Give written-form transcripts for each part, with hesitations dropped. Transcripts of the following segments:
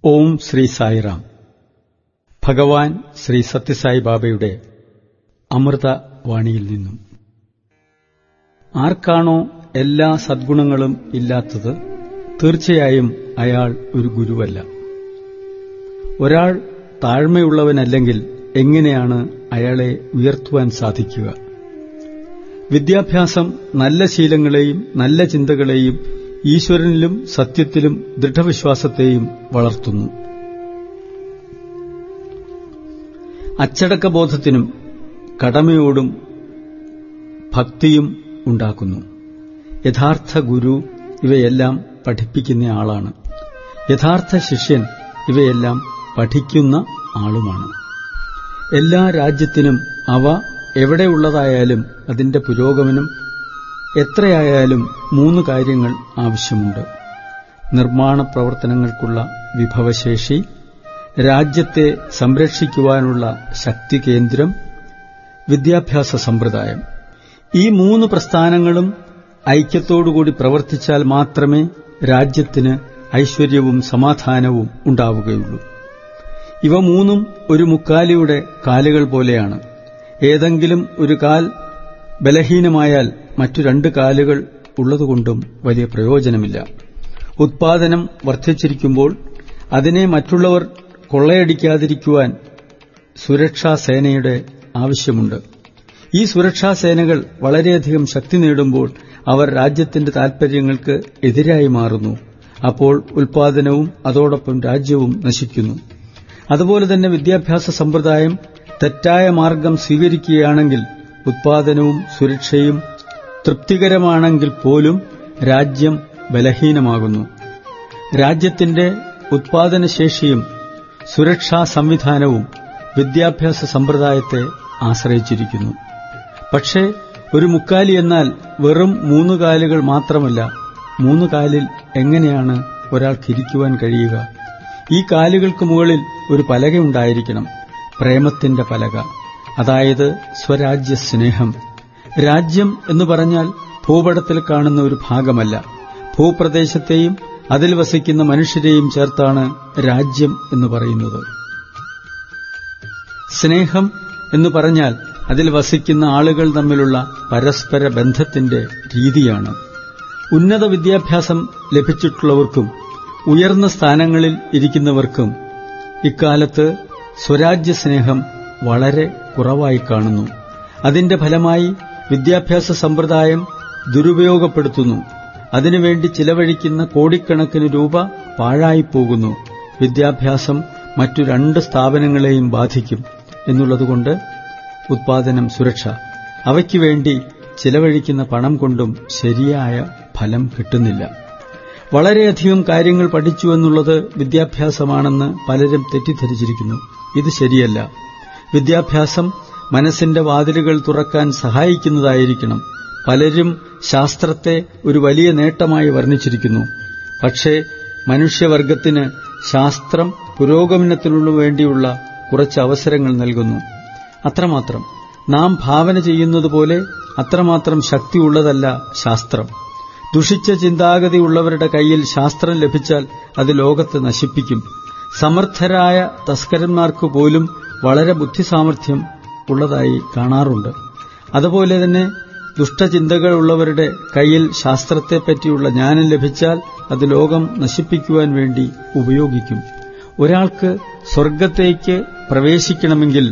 ഓം ശ്രീ സായിറാം. ഭഗവാൻ ശ്രീ സത്യസായി ബാബയുടെ അമൃതവാണിയിൽ നിന്നും. ആർക്കാണോ എല്ലാ സദ്ഗുണങ്ങളും ഇല്ലാത്തത്, തീർച്ചയായും അയാൾ ഒരു ഗുരുവല്ല. ഒരാൾ താഴ്മയുള്ളവനല്ലെങ്കിൽ എങ്ങനെയാണ് അയാളെ ഉയർത്തുവാൻ സാധിക്കുക? വിദ്യാഭ്യാസം നല്ല ശീലങ്ങളെയും നല്ല ചിന്തകളെയും ഈശ്വരനിലും സത്യത്തിലും ദൃഢവിശ്വാസത്തെയും വളർത്തുന്നു. അച്ചടക്കബോധത്തിനും കടമയോടും ഭക്തിയും ഉണ്ടാക്കുന്നു. യഥാർത്ഥ ഗുരു ഇവയെല്ലാം പഠിപ്പിക്കുന്ന ആളാണ്. യഥാർത്ഥ ശിഷ്യൻ ഇവയെല്ലാം പഠിക്കുന്ന ആളുമാണ്. എല്ലാ രാജ്യത്തിനും അവ എവിടെയുള്ളതായാലും അതിന്റെ പുരോഗമനം എത്രയായാലും 3 കാര്യങ്ങൾ ആവശ്യമുണ്ട്: നിർമ്മാണ പ്രവർത്തനങ്ങൾക്കുള്ള വിഭവശേഷി, രാജ്യത്തെ സംരക്ഷിക്കുവാനുള്ള ശക്തി കേന്ദ്രം, വിദ്യാഭ്യാസ സമ്പ്രദായം. ഈ 3 പ്രസ്ഥാനങ്ങളും ഐക്യത്തോടുകൂടി പ്രവർത്തിച്ചാൽ മാത്രമേ രാജ്യത്തിന് ഐശ്വര്യവും സമാധാനവും ഉണ്ടാവുകയുള്ളൂ. ഇവ 3ഉം ഒരു മുക്കാലിയുടെ കാലുകൾ പോലെയാണ്. ഏതെങ്കിലും ഒരു കാൽ ബലഹീനമായാൽ മറ്റു 2 കാലുകൾ ഉള്ളതുകൊണ്ടും വലിയ പ്രയോജനമില്ല. ഉത്പാദനം വർദ്ധിച്ചിരിക്കുമ്പോൾ അതിനെ മറ്റുള്ളവർ കൊള്ളയടിക്കാതിരിക്കുവാൻ സുരക്ഷാസേനയുടെ ആവശ്യമുണ്ട്. ഈ സുരക്ഷാസേനകൾ വളരെയധികം ശക്തി നേടുമ്പോൾ അവർ രാജ്യത്തിന്റെ താൽപര്യങ്ങൾക്ക് എതിരായി മാറുന്നു. അപ്പോൾ ഉത്പാദനവും അതോടൊപ്പം രാജ്യവും നശിക്കുന്നു. അതുപോലെ തന്നെ വിദ്യാഭ്യാസ സമ്പ്രദായം തെറ്റായ മാർഗം സ്വീകരിക്കുകയാണെങ്കിൽ ഉത്പാദനവും സുരക്ഷയും തൃപ്തികരമാണെങ്കിൽ പോലും രാജ്യം ബലഹീനമാകുന്നു. രാജ്യത്തിന്റെ ഉത്പാദനശേഷിയും സുരക്ഷാ സംവിധാനവും വിദ്യാഭ്യാസ സമ്പ്രദായത്തെ ആശ്രയിച്ചിരിക്കുന്നു. പക്ഷേ ഒരു മുക്കാലി എന്നാൽ വെറും 3 കാലുകൾ മാത്രമല്ല. 3 കാലിൽ എങ്ങനെയാണ് ഒരാൾക്കിരിക്കുവാൻ കഴിയുക? ഈ കാലുകൾക്ക് മുകളിൽ ഒരു പലകയുണ്ടായിരിക്കണം. പ്രേമത്തിന്റെ പലക, അതായത് സ്വരാജ്യ സ്നേഹം. രാജ്യം എന്ന് പറഞ്ഞാൽ ഭൂപടത്തിൽ കാണുന്ന ഒരു ഭാഗമല്ല. ഭൂപ്രദേശത്തെയും അതിൽ വസിക്കുന്ന മനുഷ്യരെയും ചേർത്താണ് രാജ്യം എന്ന് പറയുന്നത്. സ്നേഹം എന്ന് പറഞ്ഞാൽ അതിൽ വസിക്കുന്ന ആളുകൾ തമ്മിലുള്ള പരസ്പര ബന്ധത്തിന്റെ രീതിയാണ്. ഉന്നത വിദ്യാഭ്യാസം ലഭിച്ചിട്ടുള്ളവർക്കും ഉയർന്ന സ്ഥാനങ്ങളിൽ ഇരിക്കുന്നവർക്കും ഇക്കാലത്ത് സ്വരാജ്യ സ്നേഹം വളരെ കുറവായി കാണുന്നു. അതിന്റെ ഫലമായി വിദ്യാഭ്യാസ സമ്പ്രദായം ദുരുപയോഗപ്പെടുത്തുന്നു. അതിനുവേണ്ടി ചിലവഴിക്കുന്ന കോടിക്കണക്കിന് രൂപ പാഴായിപ്പോകുന്നു. വിദ്യാഭ്യാസം മറ്റു 2 സ്ഥാപനങ്ങളെയും ബാധിക്കും എന്നുള്ളതുകൊണ്ട് ഉത്പാദനം, സുരക്ഷ, അവയ്ക്കു വേണ്ടി ചിലവഴിക്കുന്ന പണം കൊണ്ടും ശരിയായ ഫലം കിട്ടുന്നില്ല. വളരെയധികം കാര്യങ്ങൾ പഠിച്ചു എന്നുള്ളത് വിദ്യാഭ്യാസമാണെന്ന് പലരും തെറ്റിദ്ധരിച്ചിരിക്കുന്നു. ഇത് ശരിയല്ല. വിദ്യാഭ്യാസം മനസ്സിന്റെ വാതിലുകൾ തുറക്കാൻ സഹായിക്കുന്നതായിരിക്കണം. പലരും ശാസ്ത്രത്തെ ഒരു വലിയ നേട്ടമായി വർണ്ണിച്ചിരിക്കുന്നു. പക്ഷേ മനുഷ്യവർഗത്തിന് ശാസ്ത്രം പുരോഗമനത്തിനു വേണ്ടിയുള്ള കുറച്ച് അവസരങ്ങൾ നൽകുന്നു. അത്രമാത്രം. നാം ഭാവന ചെയ്യുന്നതുപോലെ അത്രമാത്രം ശക്തിയുള്ളതല്ല ശാസ്ത്രം. ദുഷിച്ച ചിന്താഗതിയുള്ളവരുടെ കയ്യിൽ ശാസ്ത്രം ലഭിച്ചാൽ അത് ലോകത്തെ നശിപ്പിക്കും. സമർത്ഥരായ തസ്കരന്മാർക്ക് പോലും വളരെ ബുദ്ധിസാമർഥ്യം ഉള്ളതായി കാണാറുണ്ട്. അതുപോലെ തന്നെ ദുഷ്ടചിന്തകളുള്ളവരുടെ കയ്യിൽ ശാസ്ത്രത്തെപ്പറ്റിയുള്ള ജ്ഞാനം ലഭിച്ചാൽ അത് ലോകം നശിപ്പിക്കുവാൻ വേണ്ടി ഉപയോഗിക്കും. ഒരാൾക്ക് സ്വർഗ്ഗത്തേക്ക് പ്രവേശിക്കണമെങ്കിൽ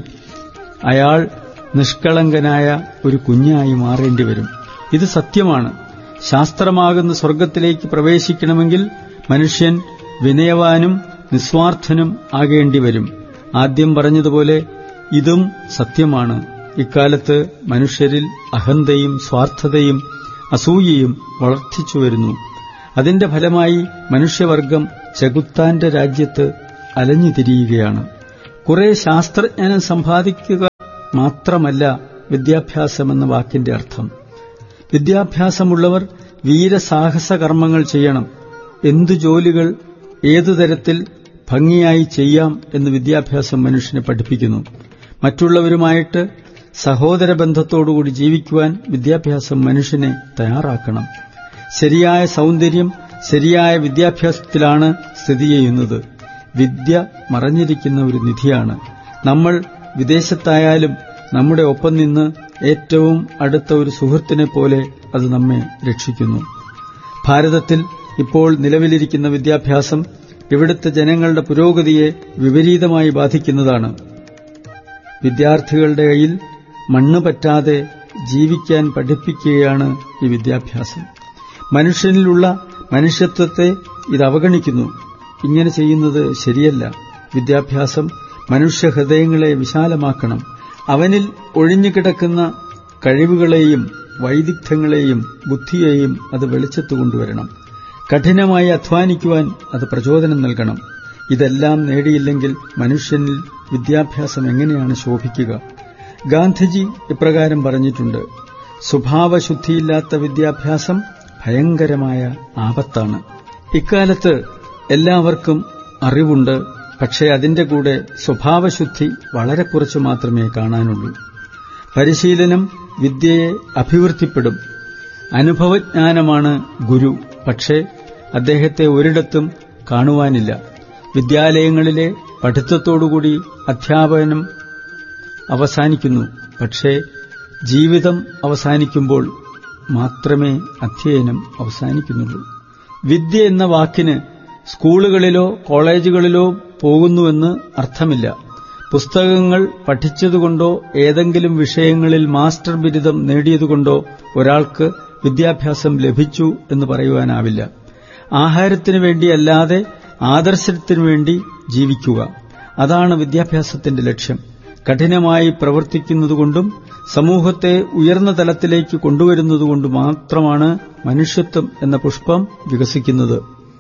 അയാൾ നിഷ്കളങ്കനായ ഒരു കുഞ്ഞായി മാറേണ്ടി വരും. ഇത് സത്യമാണ്. ശാസ്ത്രമാകുന്ന സ്വർഗ്ഗത്തിലേക്ക് പ്രവേശിക്കണമെങ്കിൽ മനുഷ്യൻ വിനയവാനും നിസ്വാർത്ഥനും ആകേണ്ടി വരും. ആദ്യം പറഞ്ഞതുപോലെ ഇതും സത്യമാണ്. ഇക്കാലത്ത് മനുഷ്യരിൽ അഹന്തയും സ്വാർത്ഥതയും അസൂയയും വളർത്തിച്ചുവരുന്നു. അതിന്റെ ഫലമായി മനുഷ്യവർഗം ചെകുത്താന്റെ രാജ്യത്ത് അലഞ്ഞുതിരിയുകയാണ്. കുറെ ശാസ്ത്രജ്ഞാനം സമ്പാദിക്കുക മാത്രമല്ല വിദ്യാഭ്യാസമെന്ന വാക്കിന്റെ അർത്ഥം. വിദ്യാഭ്യാസമുള്ളവർ വീരസാഹസ കർമ്മങ്ങൾ ചെയ്യണം. എന്തു ജോലികൾ ഏതു തരത്തിൽ ഭംഗിയായി ചെയ്യാം എന്ന് വിദ്യാഭ്യാസം മനുഷ്യനെ പഠിപ്പിക്കുന്നു. മറ്റുള്ളവരുമായിട്ട് സഹോദര ബന്ധത്തോടുകൂടി ജീവിക്കുവാൻ വിദ്യാഭ്യാസം മനുഷ്യനെ തയ്യാറാക്കണം. ശരിയായ സൗന്ദര്യം ശരിയായ വിദ്യാഭ്യാസത്തിലാണ് സ്ഥിതി ചെയ്യുന്നത്. വിദ്യ മറഞ്ഞിരിക്കുന്ന ഒരു നിധിയാണ്. നമ്മൾ വിദേശത്തായാലും നമ്മുടെ ഒപ്പം നിന്ന് ഏറ്റവും അടുത്ത ഒരു സുഹൃത്തിനെ പോലെ അത് നമ്മെ രക്ഷിക്കുന്നു. ഭാരതത്തിൽ ഇപ്പോൾ നിലവിലിരിക്കുന്ന വിദ്യാഭ്യാസം ഇവിടുത്തെ ജനങ്ങളുടെ പുരോഗതിയെ വിപരീതമായി ബാധിക്കുന്നതാണ്. വിദ്യാർത്ഥികളുടെ കയ്യിൽ മണ്ണ് പറ്റാതെ ജീവിക്കാൻ പഠിപ്പിക്കുകയാണ് ഈ വിദ്യാഭ്യാസം. മനുഷ്യനിലുള്ള മനുഷ്യത്വത്തെ ഇത് അവഗണിക്കുന്നു. ഇങ്ങനെ ചെയ്യുന്നത് ശരിയല്ല. വിദ്യാഭ്യാസം മനുഷ്യഹൃദയങ്ങളെ വിശാലമാക്കണം. അവനിൽ ഒഴിഞ്ഞുകിടക്കുന്ന കഴിവുകളെയും വൈദഗ്ധ്യങ്ങളെയും ബുദ്ധിയെയും അത് വെളിച്ചത്ത് കൊണ്ടുവരണം. കഠിനമായി അധ്വാനിക്കുവാൻ അത് പ്രചോദനം നൽകണം. ഇതെല്ലാം നേടിയില്ലെങ്കിൽ മനുഷ്യനിൽ വിദ്യാഭ്യാസം എങ്ങനെയാണ് ശോഭിക്കുക? ഗാന്ധിജി ഇപ്രകാരം പറഞ്ഞിട്ടുണ്ട്: സ്വഭാവശുദ്ധിയില്ലാത്ത വിദ്യാഭ്യാസം ഭയങ്കരമായ ആപത്താണ്. ഇക്കാലത്ത് എല്ലാവർക്കും അറിവുണ്ട്. പക്ഷേ അതിന്റെ കൂടെ സ്വഭാവശുദ്ധി വളരെ കുറച്ച് മാത്രമേ കാണാനുള്ളൂ. പരിശീലനം വിദ്യയെ അഭിവൃദ്ധിപ്പെടും. അനുഭവജ്ഞാനമാണ് ഗുരു. പക്ഷേ അദ്ദേഹത്തെ ഒരിടത്തും കാണുവാനില്ല. വിദ്യാലയങ്ങളിലെ പഠിത്തത്തോടുകൂടി അധ്യാപനം അവസാനിക്കുന്നു. പക്ഷേ ജീവിതം അവസാനിക്കുമ്പോൾ മാത്രമേ അധ്യയനം അവസാനിക്കുന്നുള്ളൂ. വിദ്യ എന്ന വാക്കിന് സ്കൂളുകളിലോ കോളേജുകളിലോ പോകുന്നുവെന്ന് അർത്ഥമില്ല. പുസ്തകങ്ങൾ പഠിച്ചതുകൊണ്ടോ ഏതെങ്കിലും വിഷയങ്ങളിൽ മാസ്റ്റർ ബിരുദം നേടിയതുകൊണ്ടോ ഒരാൾക്ക് വിദ്യാഭ്യാസം ലഭിച്ചു എന്ന് പറയുവാനാവില്ല. ആഹാരത്തിനു വേണ്ടിയല്ലാതെ ആദർശത്തിനു വേണ്ടി ജീവിക്കുക, അതാണ് വിദ്യാഭ്യാസത്തിന്റെ ലക്ഷ്യം. കഠിനമായി പ്രവർത്തിക്കുന്നതുകൊണ്ടും സമൂഹത്തെ ഉയർന്ന തലത്തിലേക്ക് കൊണ്ടുവരുന്നതുകൊണ്ടും മാത്രമാണ് മനുഷ്യത്വം എന്ന പുഷ്പം വികസിക്കുന്നത്.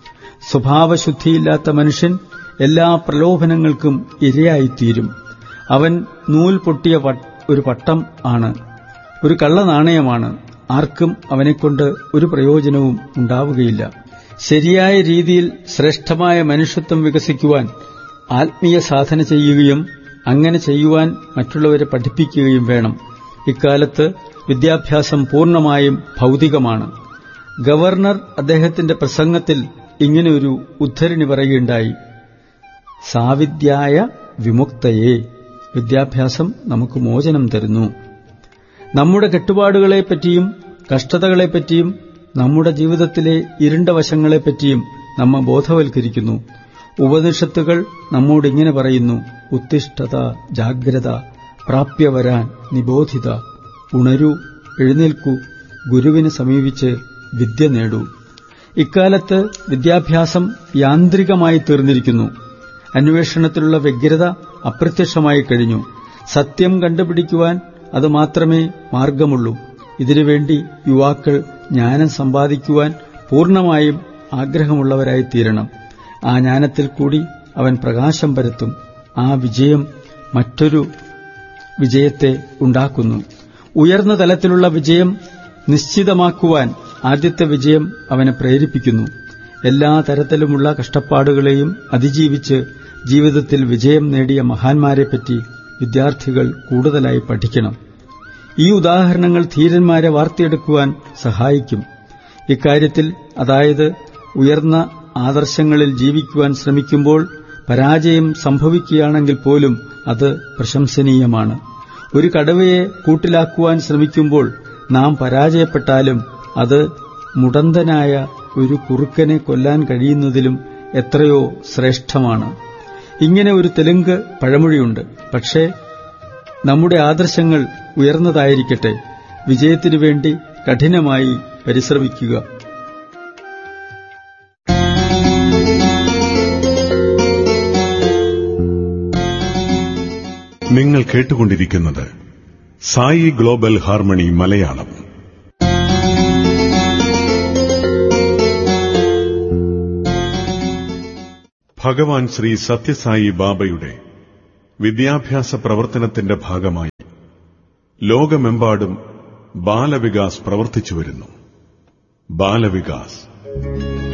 സ്വഭാവശുദ്ധിയില്ലാത്ത മനുഷ്യൻ എല്ലാ പ്രലോഭനങ്ങൾക്കും ഇരയായിത്തീരും. അവൻ നൂൽ പൊട്ടിയ ഒരു പട്ടം ആണ്, ഒരു കള്ളനാണയമാണ്. ആർക്കും അവനെക്കൊണ്ട് ഒരു പ്രയോജനവും ഉണ്ടാവുകയില്ല. ശരിയായ രീതിയിൽ ശ്രേഷ്ഠമായ മനുഷ്യത്വം വികസിക്കുവാൻ ആത്മീയ സാധന ചെയ്യുകയും അങ്ങനെ ചെയ്യുവാൻ മറ്റുള്ളവരെ പഠിപ്പിക്കുകയും വേണം. ഇക്കാലത്ത് വിദ്യാഭ്യാസം പൂർണ്ണമായും ഭൌതികമാണ്. ഗവർണർ അദ്ദേഹത്തിന്റെ പ്രസംഗത്തിൽ ഇങ്ങനെയൊരു ഉദ്ധരണി പറയുകയുണ്ടായി: സാവിദ്യായ വിമുക്തയെ, വിദ്യാഭ്യാസം നമുക്ക് മോചനം തരുന്നു. നമ്മുടെ കെട്ടുപാടുകളെപ്പറ്റിയും കഷ്ടതകളെപ്പറ്റിയും നമ്മുടെ ജീവിതത്തിലെ ഇരുണ്ട വശങ്ങളെപ്പറ്റിയും നമ്മെ ബോധവൽക്കരിക്കുന്നു. ഉപനിഷത്തുകൾ നമ്മോട് ഇങ്ങനെ പറയുന്നു: ഉത്തിഷ്ഠത ജാഗ്രത പ്രാപ്യവരാൻ നിബോധിത. ഉണരൂ, എഴുന്നേൽക്കൂ, ഗുരുവിനെ സമീപിച്ച് വിദ്യ നേടൂ. ഇക്കാലത്ത് വിദ്യാഭ്യാസം യാന്ത്രികമായി തീർന്നിരിക്കുന്നു. അന്വേഷണത്തിലുള്ള വ്യഗ്രത അപ്രത്യക്ഷമായി കഴിഞ്ഞു. സത്യം കണ്ടുപിടിക്കുവാൻ അത് മാത്രമേ മാർഗമുള്ളൂ. ഇതിനുവേണ്ടി യുവാക്കൾ ജ്ഞാനം സമ്പാദിക്കുവാൻ പൂർണ്ണമായും ആഗ്രഹമുള്ളവരായിത്തീരണം. ആ ജ്ഞാനത്തിൽ കൂടി അവൻ പ്രകാശം പരത്തും. ആ വിജയം മറ്റൊരു വിജയത്തെ ഉണ്ടാക്കുന്നു. ഉയർന്ന തലത്തിലുള്ള വിജയം നിശ്ചിതമാക്കുവാൻ ആദ്യത്തെ വിജയം അവനെ പ്രേരിപ്പിക്കുന്നു. എല്ലാ തരത്തിലുമുള്ള കഷ്ടപ്പാടുകളെയും അതിജീവിച്ച് ജീവിതത്തിൽ വിജയം നേടിയ മഹാന്മാരെപ്പറ്റി വിദ്യാർത്ഥികൾ കൂടുതലായി പഠിക്കണം. ഈ ഉദാഹരണങ്ങൾ ധീരന്മാരെ വാർത്തെടുക്കുവാൻ സഹായിക്കും. ഇക്കാര്യത്തിൽ, അതായത് ഉയർന്ന ആദർശങ്ങളിൽ ജീവിക്കുവാൻ ശ്രമിക്കുമ്പോൾ പരാജയം സംഭവിക്കുകയാണെങ്കിൽ പോലും അത് പ്രശംസനീയമാണ്. ഒരു കടുവയെ കൂട്ടിലാക്കുവാൻ ശ്രമിക്കുമ്പോൾ നാം പരാജയപ്പെട്ടാലും അത് മുടന്തനായ ഒരു കുറുക്കനെ കൊല്ലാൻ കഴിയുന്നതിലും എത്രയോ ശ്രേഷ്ഠമാണ്. ഇങ്ങനെ ഒരു തെലുങ്ക് പഴമൊഴിയുണ്ട്. പക്ഷേ നമ്മുടെ ആദർശങ്ങൾ ഉയർന്നതായിരിക്കട്ടെ. വിജയത്തിനു വേണ്ടി കഠിനമായി പരിശ്രമിക്കുക. നിങ്ങൾ കേട്ടുകൊണ്ടിരിക്കുന്നത് സായി ഗ്ലോബൽ ഹാർമണി മലയാളം. ഭഗവാൻ ശ്രീ സത്യസായി ബാബയുടെ വിദ്യാഭ്യാസ പ്രവർത്തനത്തിന്റെ ഭാഗമായി ലോകമെമ്പാടും ബാലവികാസ് പ്രവർത്തിച്ചുവരുന്നു. ബാലവികാസ്